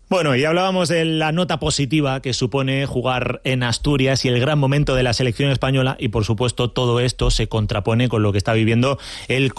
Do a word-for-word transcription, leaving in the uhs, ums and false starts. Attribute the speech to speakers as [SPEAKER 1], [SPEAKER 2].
[SPEAKER 1] Bueno, y hablábamos de la nota positiva que supone jugar en Asturias y el gran momento de la selección española, y por supuesto todo esto se contrapone con lo que está viviendo el